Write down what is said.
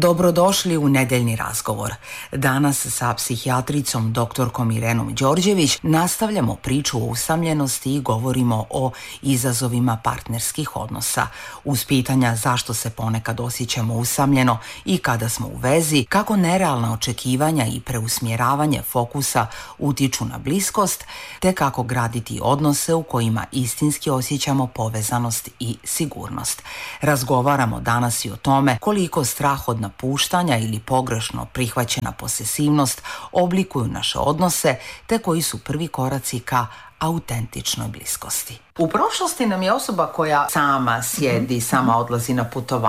Dobrodošli u nedeljni razgovor. Danas sa psihijatricom doktorkom Irenom Đorđević nastavljamo priču o usamljenosti i govorimo o izazovima partnerskih odnosa. Uz pitanja zašto se ponekad osjećamo usamljeno i kada smo u vezi, kako nerealna očekivanja i preusmjeravanje fokusa utiču na bliskost, te kako graditi odnose u kojima istinski osjećamo povezanost i sigurnost. Razgovaramo danas i o tome koliko strah od napuštanja ili pogrešno prihvaćena posesivnost oblikuju naše odnose, te koji su prvi koraci ka autentičnoj bliskosti. U prošlosti nam je osoba koja sama sjedi, sama odlazi na putovanje,